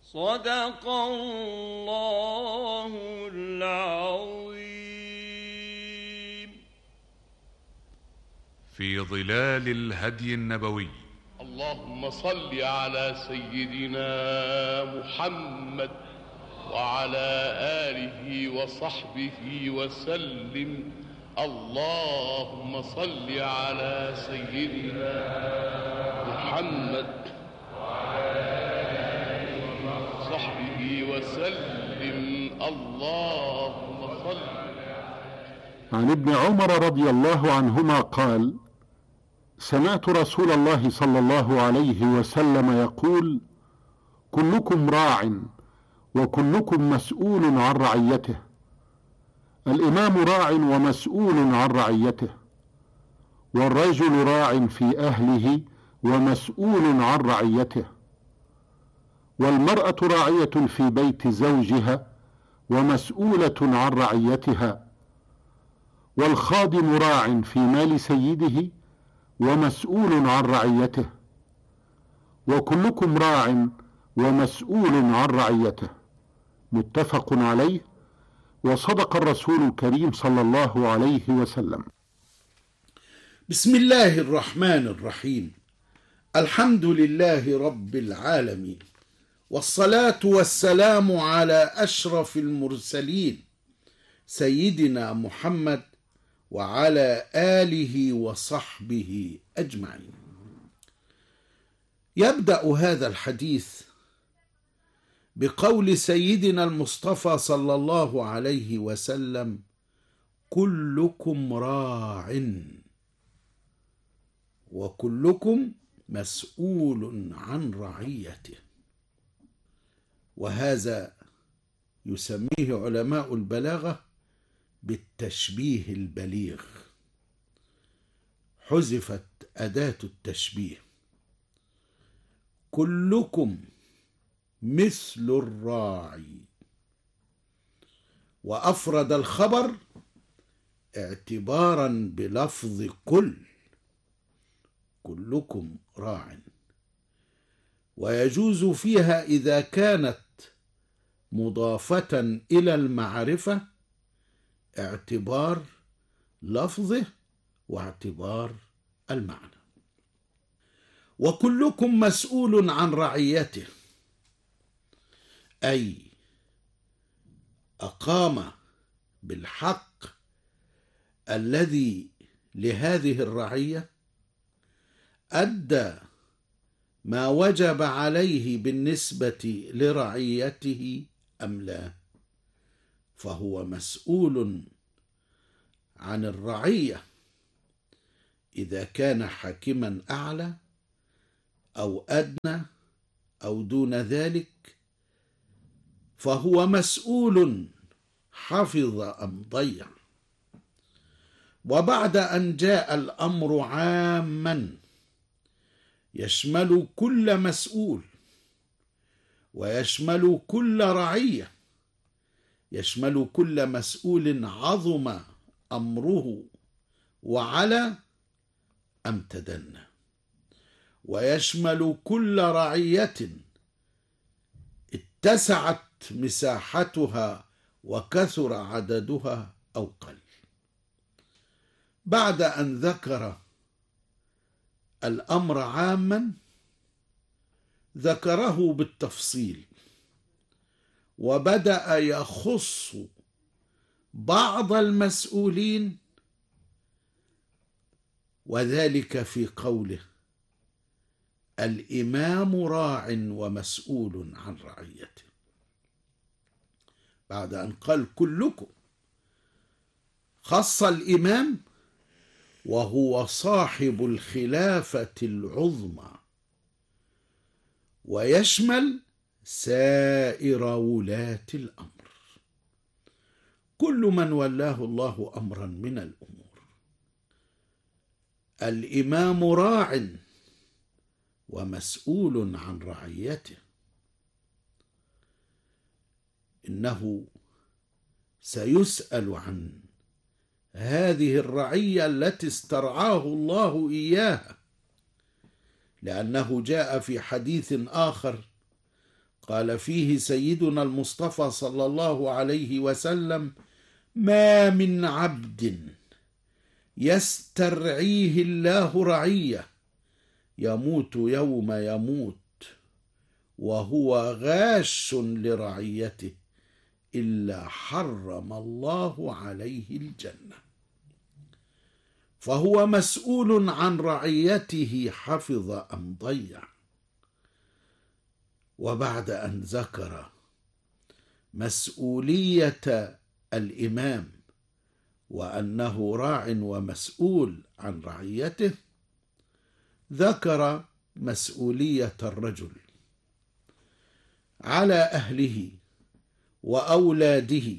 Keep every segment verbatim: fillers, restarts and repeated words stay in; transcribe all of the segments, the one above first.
صدق الله العظيم. في ظلال الهدي النبوي. اللهم صل على سيدنا محمد وعلى آله وصحبه وسلم. اللهم صل على سيدنا محمد وعلى آله وصحبه وسلم. اللهم صل. عن ابن عمر رضي الله عنهما قال: سمعت رسول الله صلى الله عليه وسلم يقول: كلكم راع وكلكم مسؤول عن رعيته. الإمام راع ومسؤول عن رعيته، والرجل راع في أهله ومسؤول عن رعيته، والمرأة راعية في بيت زوجها ومسؤولة عن رعيتها، والخادم راع في مال سيده ومسؤول عن رعيته، وكلكم راع ومسؤول عن رعيته. متفق عليه. وصدق الرسول الكريم صلى الله عليه وسلم. بسم الله الرحمن الرحيم. الحمد لله رب العالمين، والصلاة والسلام على أشرف المرسلين سيدنا محمد وعلى آله وصحبه أجمعين. يبدأ هذا الحديث بقول سيدنا المصطفى صلى الله عليه وسلم: كلكم راع وكلكم مسؤول عن رعيته. وهذا يسميه علماء البلاغة بالتشبيه البليغ، حذفت أداة التشبيه. كلكم مثل الراعي، وأفرد الخبر اعتبارا بلفظ كل، كلكم راع، ويجوز فيها إذا كانت مضافة إلى المعرفة اعتبار لفظه واعتبار المعنى. وكلكم مسؤول عن رعيته، أي أقام بالحق الذي لهذه الرعية، أدى ما وجب عليه بالنسبة لرعيته أم لا، فهو مسؤول عن الرعية إذا كان حاكما أعلى أو أدنى أو دون ذلك، فهو مسؤول حفظ أم ضيع. وبعد أن جاء الأمر عاما يشمل كل مسؤول ويشمل كل رعية، يشمل كل مسؤول عظم أمره وعلى أم تدنى، ويشمل كل رعية اتسعت مساحتها وكثر عددها أو قل. بعد أن ذكر الأمر عاما ذكره بالتفصيل، وبدأ يخص بعض المسؤولين، وذلك في قوله: الإمام راع ومسؤول عن رعيته. بعد أن قال كلكم، خص الإمام وهو صاحب الخلافة العظمى، ويشمل سائر ولاة الأمر، كل من ولاه الله أمرا من الأمور. الإمام راع ومسؤول عن رعيته، إنه سيسأل عن هذه الرعية التي استرعاه الله إياها، لأنه جاء في حديث آخر قال فيه سيدنا المصطفى صلى الله عليه وسلم: ما من عبد يسترعيه الله رعية يموت يوم يموت وهو غاش لرعيته إلا حرم الله عليه الجنة. فهو مسؤول عن رعيته حفظ أم ضيع. وبعد أن ذكر مسؤولية الإمام وأنه راع ومسؤول عن رعيته، ذكر مسؤولية الرجل على أهله وأولاده،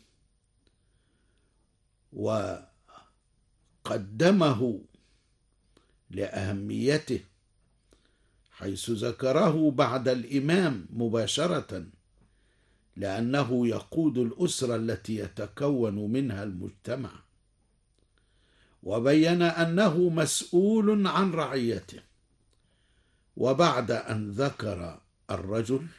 وقدمه لأهميته حيث ذكره بعد الإمام مباشرة، لأنه يقود الأسرة التي يتكون منها المجتمع، وبين أنه مسؤول عن رعيته. وبعد أن ذكر الرجل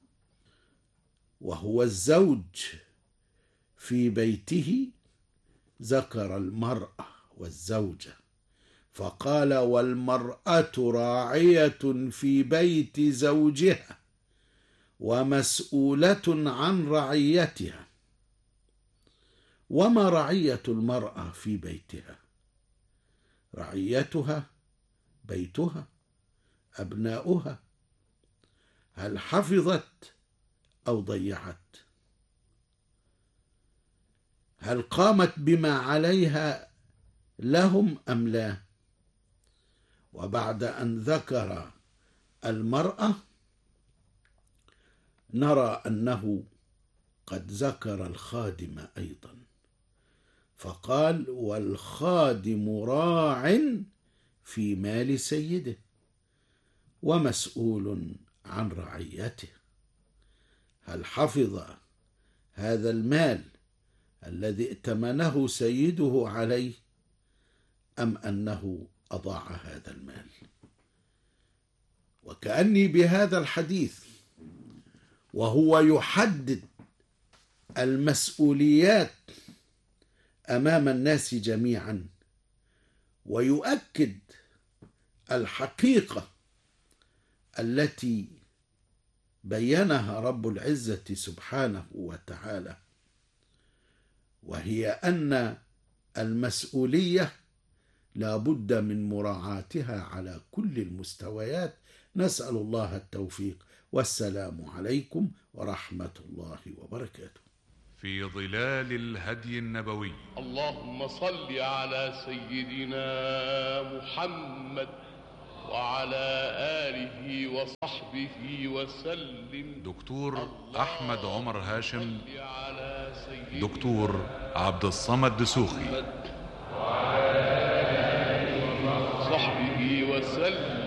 وهو الزوج في بيته، ذكر المرأة والزوجة فقال: والمرأة راعية في بيت زوجها ومسؤولة عن رعيتها. وما رعية المرأة في بيتها؟ رعيتها بيتها، أبناؤها. هل حفظت أو ضيعت؟ هل قامت بما عليها لهم أم لا؟ وبعد أن ذكر المرأة، نرى أنه قد ذكر الخادم أيضا، فقال: والخادم راع في مال سيده ومسؤول عن رعيته. هل حفظ هذا المال الذي ائتمنه سيده عليه أم أنه أضاع هذا المال؟ وكأني بهذا الحديث وهو يحدد المسؤوليات أمام الناس جميعا، ويؤكد الحقيقة التي بينها رب العزة سبحانه وتعالى، وهي أن المسؤولية لا بد من مراعاتها على كل المستويات. نسأل الله التوفيق، والسلام عليكم ورحمة الله وبركاته. في ظلال الهدي النبوي. اللهم صل على سيدنا محمد وعلى آله وصحبه وسلم. دكتور أحمد عمر هاشم، على سيدنا دكتور عبد الصمد دسوخي، صحبه وسلم.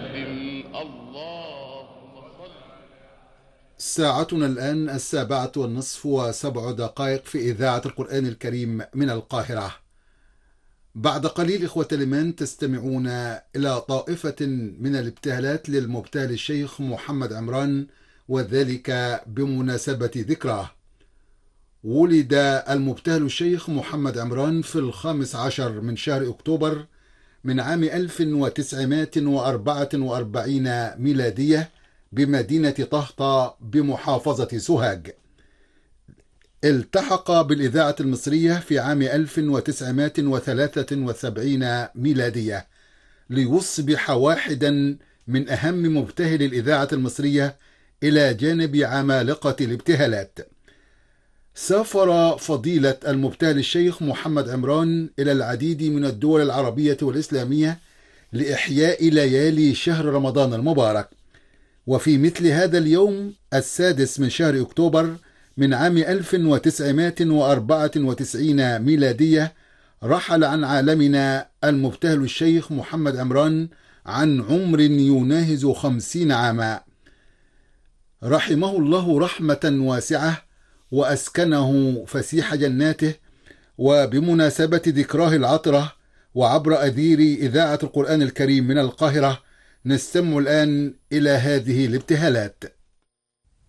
اللهم صل. ساعتنا الآن السابعة والنصف وسبع دقائق في إذاعة القرآن الكريم من القاهرة. بعد قليل إخوة الإيمان تستمعون إلى طائفة من الابتهالات للمبتهل الشيخ محمد عمران، وذلك بمناسبة ذكراه. ولد المبتهل الشيخ محمد عمران في الخامس عشر من شهر أكتوبر من عام ألف وتسعمائة وأربعة وأربعين ميلادية بمدينة طهطا بمحافظة سوهاج. التحق بالإذاعة المصرية في عام ألف وتسعمائة وثلاثة وسبعين ميلادية ليصبح واحدا من أهم مبتهل الإذاعة المصرية إلى جانب عمالقة الابتهالات. سافر فضيلة المبتهل الشيخ محمد عمران إلى العديد من الدول العربية والإسلامية لإحياء ليالي شهر رمضان المبارك. وفي مثل هذا اليوم السادس من شهر أكتوبر من عام ألف وتسعمائة وأربعة وتسعين ميلادية رحل عن عالمنا المبتهل الشيخ محمد عمران عن عمر يناهز خمسين عاما، رحمه الله رحمة واسعة وأسكنه فسيح جناته. وبمناسبة ذكراه العطرة وعبر أثير إذاعة القرآن الكريم من القاهرة نستمع الآن إلى هذه الابتهالات.